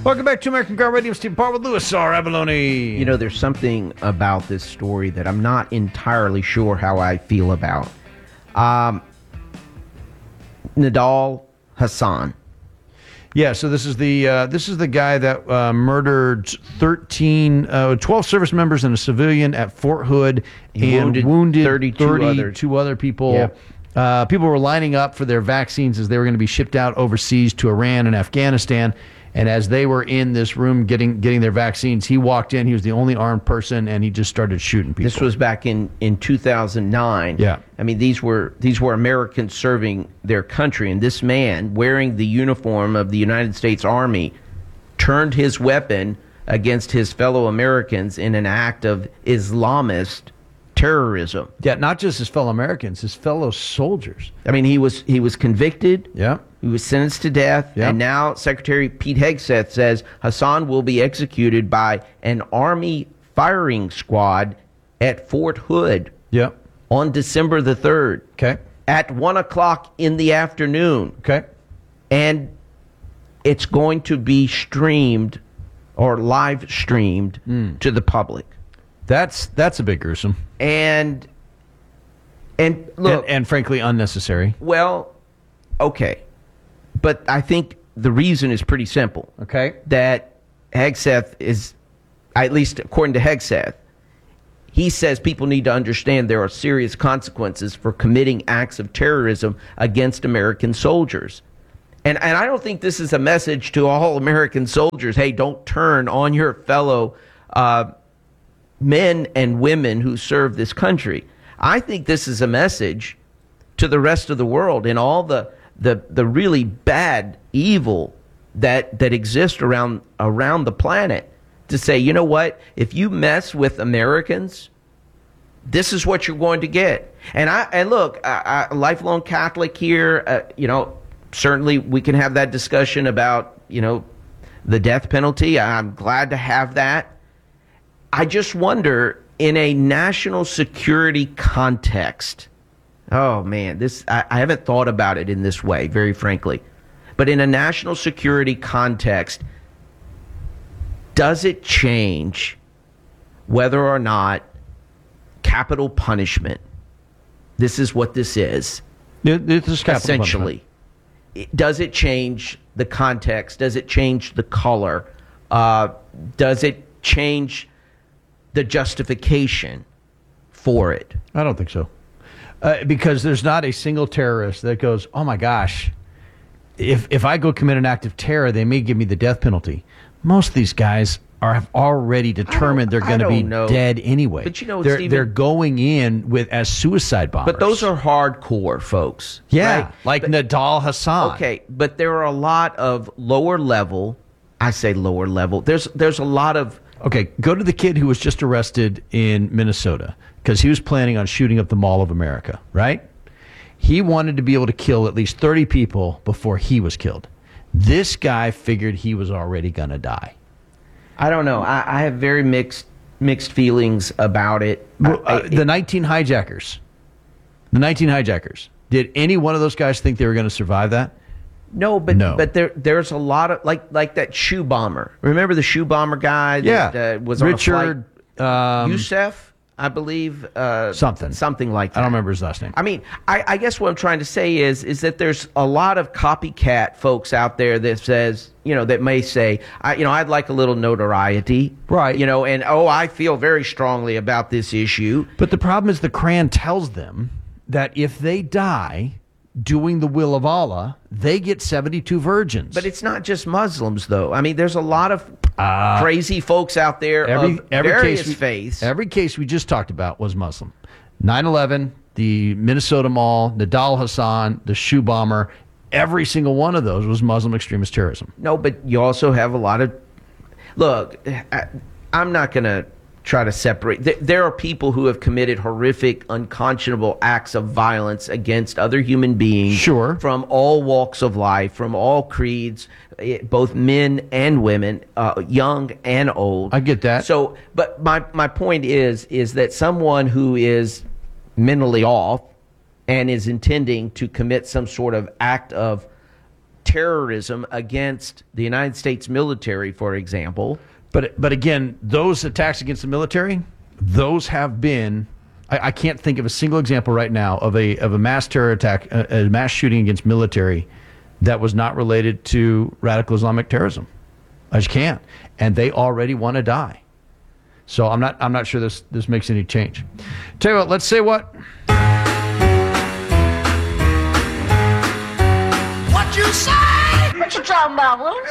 Welcome back to American Car Radio. Steve Parr with Louis R. Abalone. You know, there's something about this story that I'm not entirely sure how I feel about. Nidal Hasan. Yeah, so this is the guy that murdered 12 service members and a civilian at Fort Hood and wounded 32 other people. Yeah. People were lining up for their vaccines as they were going to be shipped out overseas to Iran and Afghanistan. And as they were in this room getting their vaccines, he walked in. He was the only armed person, and he just started shooting people. This was back in 2009. Yeah. I mean, these were Americans serving their country, and this man, wearing the uniform of the United States Army, turned his weapon against his fellow Americans in an act of Islamist terrorism. Yeah, not just his fellow Americans, his fellow soldiers. I mean, he was convicted. Yeah. He was sentenced to death, Yep. and now Secretary Pete Hegseth says Hasan will be executed by an Army firing squad at Fort Hood Yep. on December the 3rd Okay. at 1 o'clock in the afternoon. Okay. And it's going to be streamed or live streamed to the public. That's a bit gruesome. And look, And frankly unnecessary. well, okay. But I think the reason is pretty simple. Okay. That Hegseth is, at least according to Hegseth, he says people need to understand there are serious consequences for committing acts of terrorism against American soldiers. And I don't think this is a message to all American soldiers, hey, don't turn on your fellow men and women who serve this country. I think this is a message to the rest of the world and all the really bad evil that exists around the planet, to say, you know what, if you mess with Americans, this is what you're going to get. And look, a lifelong Catholic here, certainly we can have that discussion about, the death penalty. I'm glad to have that. I just wonder, in a national security context, oh man, I haven't thought about it in this way, very frankly. But in a national security context, does it change whether or not capital punishment, this is what this is, This is capital essentially, does it change the context? Does it change the color? Does it change the justification for it? I don't think so. Because there's not a single terrorist that goes, oh my gosh, if I go commit an act of terror, they may give me the death penalty. Most of these guys have already determined they're going to be dead anyway. But they're going in as suicide bombers. But those are hardcore folks. Yeah, right? like Nidal Hasan. Okay, but there are a lot of lower level. I say lower level. There's a lot of. Okay, go to the kid who was just arrested in Minnesota because he was planning on shooting up the Mall of America, right? He wanted to be able to kill at least 30 people before he was killed. This guy figured he was already going to die. I don't know. I have very mixed feelings about it. The 19 hijackers. Did any one of those guys think they were going to survive that? No, but there's a lot of like that shoe bomber. Remember the shoe bomber guy that was on Richard a flight? Youssef, I believe. Something like that. I don't remember his last name. I mean, I guess what I'm trying to say is that there's a lot of copycat folks out there that says, that may say, I'd like a little notoriety. Right. And I feel very strongly about this issue. But the problem is the Quran tells them that if they die doing the will of Allah, they get 72 virgins. But it's not just Muslims, though. I mean, there's a lot of crazy folks out there of various faiths. Every case we just talked about was Muslim. 9/11, the Minnesota Mall, Nidal Hasan, the shoe bomber, every single one of those was Muslim extremist terrorism. No, but you also have a lot of... Look, I'm not going to try to separate. There are people who have committed horrific, unconscionable acts of violence against other human beings. Sure. From all walks of life, from all creeds, both men and women, young and old. I get that. So, but my point is that someone who is mentally off and is intending to commit some sort of act of terrorism against the United States military, for example. But again, those attacks against the military, those have been. I can't think of a single example right now of a mass terror attack, a mass shooting against military that was not related to radical Islamic terrorism. I just can't, and they already want to die. So I'm not sure this makes any change. Tell you what, let's say what. What you say? What you talking about, Willis?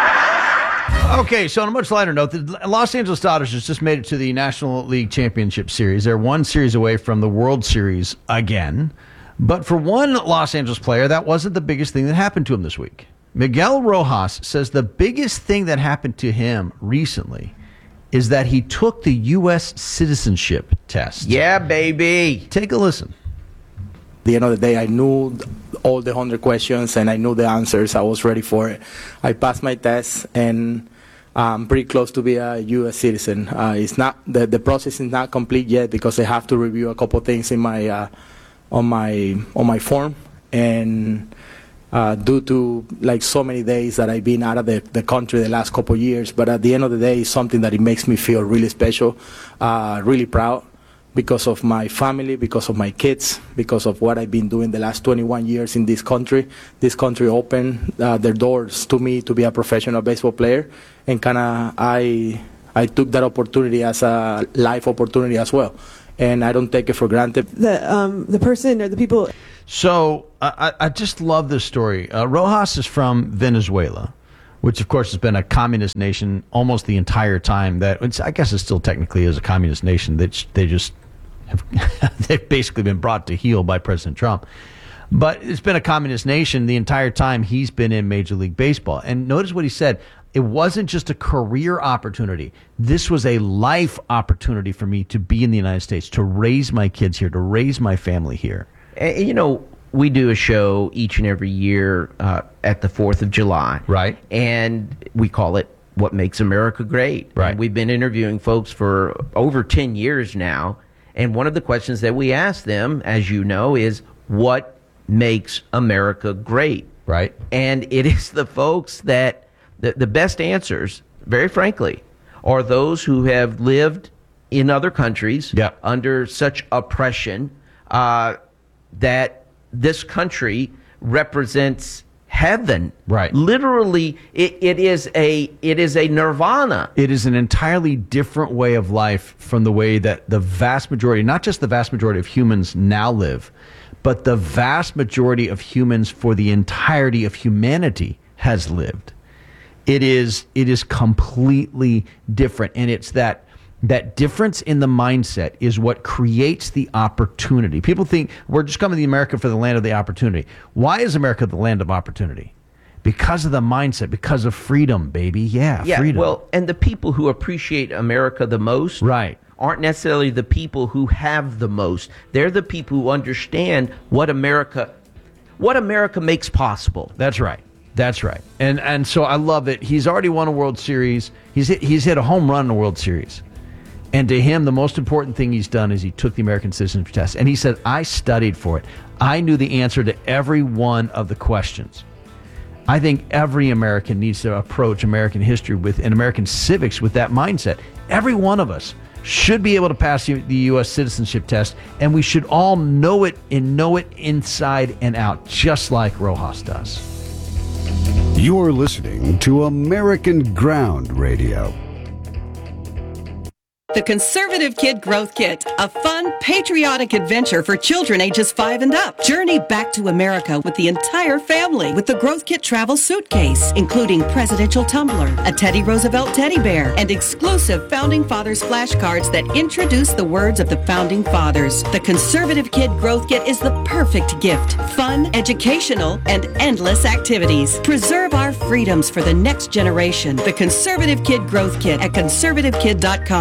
Okay, so on a much lighter note, the Los Angeles Dodgers just made it to the National League Championship Series. They're one series away from the World Series again. But for one Los Angeles player, that wasn't the biggest thing that happened to him this week. Miguel Rojas says the biggest thing that happened to him recently is that he took the U.S. citizenship test. Yeah, baby. Take a listen. At the end of the day, I knew all the 100 questions and I knew the answers. I was ready for it. I passed my test and I'm pretty close to be a U.S. citizen. It's not the process is not complete yet because I have to review a couple things in my on my form, and due to like so many days that I've been out of the country the last couple of years. But at the end of the day, it's something that it makes me feel really special, really proud, because of my family, because of my kids, because of what I've been doing the last 21 years in this country. This country opened their doors to me to be a professional baseball player, and kind of I took that opportunity as a life opportunity as well, and I don't take it for granted. The person or the people. So I just love this story. Rojas is from Venezuela, which of course has been a communist nation almost the entire time. I guess it still technically is a communist nation. They just have they've basically been brought to heel by President Trump. But it's been a communist nation the entire time he's been in Major League Baseball. And notice what he said. It wasn't just a career opportunity. This was a life opportunity for me to be in the United States, to raise my kids here, to raise my family here. And, you know, we do a show each and every year at the 4th of July. Right. And we call it What Makes America Great. Right. And we've been interviewing folks for over 10 years now. And one of the questions that we ask them, as you know, is what makes America great? Right. And it is the folks that the best answers, very frankly, are those who have lived in other countries under such oppression that this country represents heaven. Right. Literally, it is a nirvana. It is an entirely different way of life from the way that the vast majority, not just the vast majority of humans now live, but the vast majority of humans for the entirety of humanity has lived. It is completely different, and it's that difference in the mindset is what creates the opportunity. People think we're just coming to America for the land of the opportunity. Why is America the land of opportunity? Because of the mindset, because of freedom, baby. Yeah, freedom. Well, and the people who appreciate America the most aren't necessarily the people who have the most. They're the people who understand what America makes possible. That's right. That's right. And so I love it. He's already won a World Series. He's hit a home run in a World Series. And to him, the most important thing he's done is he took the American citizenship test. And he said, I studied for it. I knew the answer to every one of the questions. I think every American needs to approach American history and American civics with that mindset. Every one of us should be able to pass the U.S. citizenship test, and we should all know it and know it inside and out, just like Rojas does. You're listening to American Ground Radio. The Conservative Kid Growth Kit, a fun, patriotic adventure for children ages 5 and up. Journey back to America with the entire family with the Growth Kit travel suitcase, including presidential tumbler, a Teddy Roosevelt teddy bear, and exclusive Founding Fathers flashcards that introduce the words of the Founding Fathers. The Conservative Kid Growth Kit is the perfect gift. Fun, educational, and endless activities. Preserve our freedoms for the next generation. The Conservative Kid Growth Kit at conservativekid.com.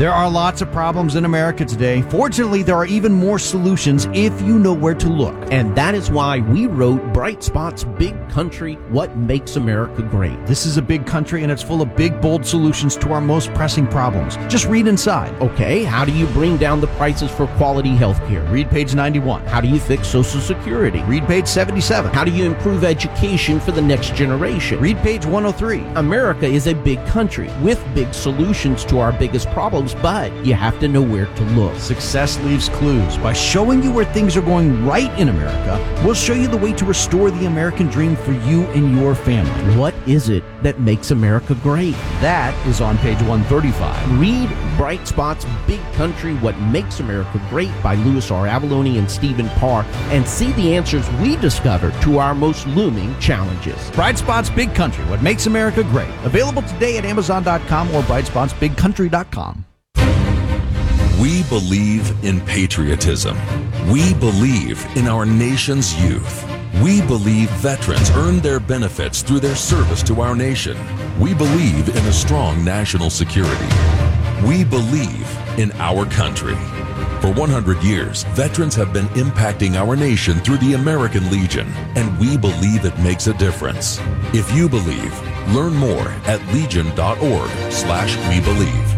There are lots of problems in America today. Fortunately, there are even more solutions if you know where to look. And that is why we wrote Bright Spot's Big Country, What Makes America Great. This is a big country, and it's full of big, bold solutions to our most pressing problems. Just read inside. Okay, how do you bring down the prices for quality health care? Read page 91. How do you fix Social Security? Read page 77. How do you improve education for the next generation? Read page 103. America is a big country with big solutions to our biggest problems, but you have to know where to look. Success leaves clues. By showing you where things are going right in America, we'll show you the way to restore the American dream for you and your family. What is it that makes America great? That is on page 135. Read Bright Spot's Big Country, What Makes America Great by Louis R. Avalone and Stephen Parr, and see the answers we discovered to our most looming challenges. Bright Spot's Big Country, What Makes America Great. Available today at Amazon.com or BrightSpotsBigCountry.com. We believe in patriotism. We believe in our nation's youth. We believe veterans earn their benefits through their service to our nation. We believe in a strong national security. We believe in our country. For 100 years, veterans have been impacting our nation through the American Legion, and we believe it makes a difference. If you believe, learn more at legion.org/webelieve.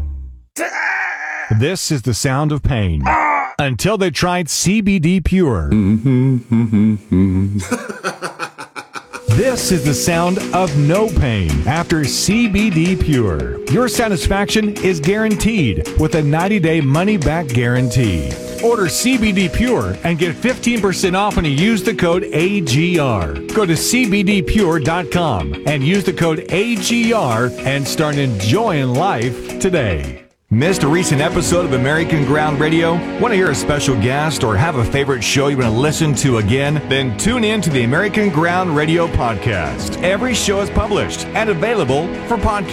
This is the sound of pain. Until they tried CBD Pure. This is the sound of no pain after CBD Pure. Your satisfaction is guaranteed with a 90-day money-back guarantee. Order CBD Pure and get 15% off when you use the code AGR. Go to CBDPure.com and use the code AGR and start enjoying life today. Missed a recent episode of American Ground Radio? Want to hear a special guest or have a favorite show you want to listen to again? Then tune in to the American Ground Radio podcast. Every show is published and available for podcast.